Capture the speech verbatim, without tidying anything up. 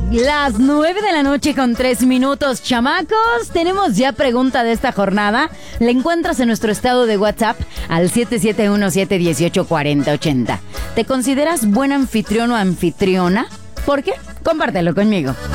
Las nueve de la noche con tres minutos, chamacos. Tenemos ya pregunta de esta jornada. La encuentras en nuestro estado de WhatsApp al siete siete uno siete uno ocho cuatro cero ocho cero. ¿Te consideras buen anfitrión o anfitriona? ¿Por qué? Compártelo conmigo.